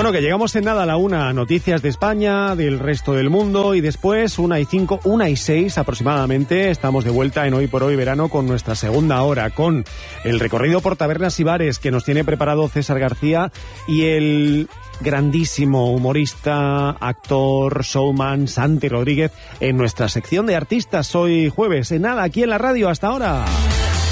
Bueno, que llegamos en nada a la 1, noticias de España, del resto del mundo, y después 1:05, 1:06 aproximadamente, estamos de vuelta en Hoy por Hoy Verano con nuestra segunda hora, con el recorrido por tabernas y bares que nos tiene preparado César García y el grandísimo humorista, actor, showman Santi Rodríguez en nuestra sección de artistas hoy jueves. En nada, aquí en la radio, hasta ahora.